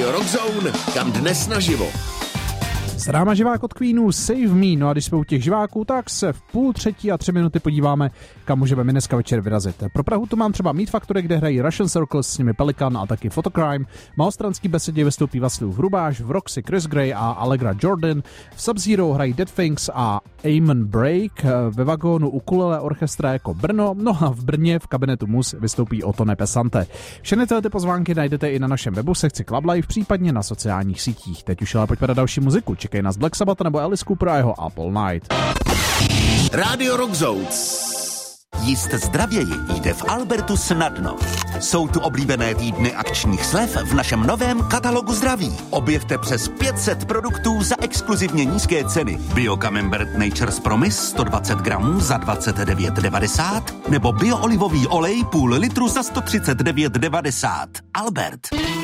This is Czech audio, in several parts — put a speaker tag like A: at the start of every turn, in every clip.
A: Radio Rockzone, kam dnes naživo.
B: Známa živák od Queenů Save Me, no a když jsme u těch živáků, tak se v 2:30 a 3 minuty podíváme, kam můžeme my dneska večer vyrazit. Pro Prahu tu mám třeba Meat Factory, kde hrají Russian Circles, s nimi Pelikan a taky Photocrime. V Malostranský besedě vystoupí Václav Hrubáš, v Roxy Chris Gray a Allegra Jordan, v Sub-Zero hrají Dead Things a Amen Break, ve Vagónu ukulele orchestra jako Brno, no a v Brně v kabinetu Mus vystoupí Otone Pesante. Všechny tyhle pozvánky najdete i na našem webu sekci Club Life, případně na sociálních sítích. Teď už ale pojďme na další muziku. Čekají nás Black Sabbath nebo Alice Cooper a jeho Apple Night.
A: Radio Rockzone.
C: Jíst zdravěji jde v Albertu snadno. Jsou tu oblíbené týdny akčních slev v našem novém katalogu zdraví. Objevte přes 500 produktů za exkluzivně nízké ceny. Bio Camembert Nature's Promise 120 gramů za 29,90 nebo bioolivový olej půl litru za 139,90. Albert.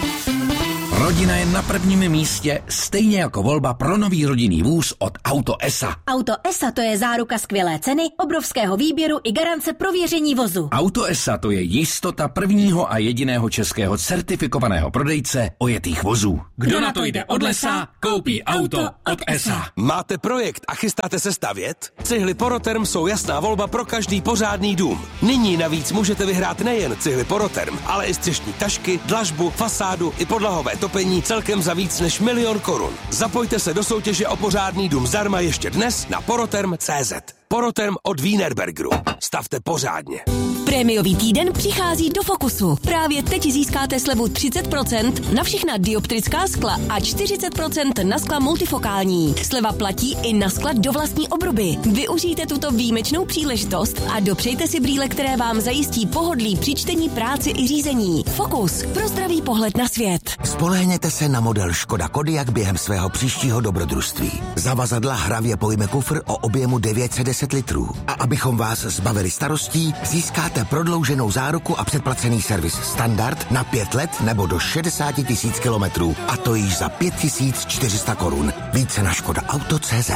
D: Rodina je na prvním místě, stejně jako volba pro nový rodinný vůz od Auto ESA.
E: Auto ESA to je záruka skvělé ceny, obrovského výběru i garance prověření vozu.
D: Auto ESA to je jistota prvního a jediného českého certifikovaného prodejce ojetých vozů.
E: Kdo na to jde od lesa, koupí auto od ESA.
F: Máte projekt a chystáte se stavět? Cihly Poroterm jsou jasná volba pro každý pořádný dům. Nyní navíc můžete vyhrát nejen cihly Poroterm, ale i střešní tašky, dlažbu, fasádu i podlahové topení celkem za víc než 1 000 000 korun. Zapojte se do soutěže o pořádný dům zdarma ještě dnes na poroterm.cz. Poroterm od Wienerbergeru. Stavte pořádně.
E: Prémiový týden přichází do Fokusu. Právě teď získáte slevu 30% na všechna dioptrická skla a 40% na skla multifokální. Sleva platí i na skla do vlastní obruby. Využijte tuto výjimečnou příležitost a dopřejte si brýle, které vám zajistí pohodlí při čtení, práci i řízení. Fokus. Pro zdravý pohled na svět.
C: Spolehněte se na model Škoda Kodiaq během svého příštího dobrodružství. Zavazadla hravě pojme kufr o objemu 910 litrů. A abychom vás zbavili starostí, získáte prodlouženou záruku a předplacený servis standard na 5 let nebo do 60 000 kilometrů. A to již za 5 400 korun. Více na škodaauto.cz.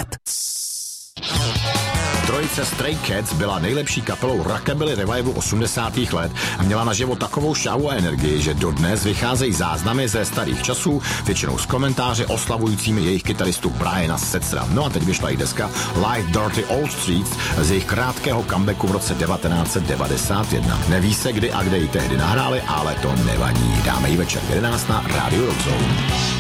G: Trojice Stray Cats byla nejlepší kapelou rockabilly revivalu 80. let a měla naživo takovou šťávu a energii, že dodnes vycházejí záznamy ze starých časů, většinou s komentáři oslavujícími jejich kytaristu Briana Setzera. No a teď vyšla i deska Light Dirty Old Streets z jejich krátkého comebacku v roce 1991. Neví se kdy a kde ji tehdy nahráli, ale to nevadí. Dáme ji večer 11 na Radio Rockzone.